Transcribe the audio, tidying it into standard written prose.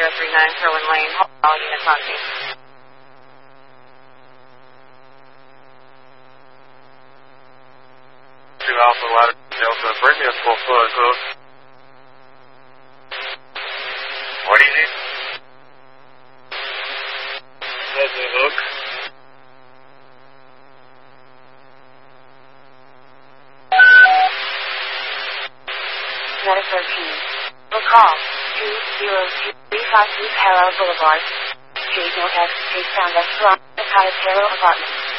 Kerwin Lane, all units on scene. 2 Alpha Ladder Delta, bring me a full foot hook. What do you need? That's a hook. Meta 13. Will call 202-352 Parallel Boulevard. Street North X, Street Sound X, Ataya Parallel Apartment.